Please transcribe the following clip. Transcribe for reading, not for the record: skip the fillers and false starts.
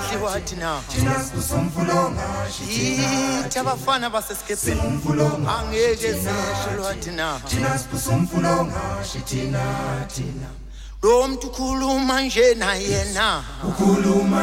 sidliwa thina yithi abafana basesikepeni angeke sidliwa thina lo muntu ukhuluma nje na yena ukhuluma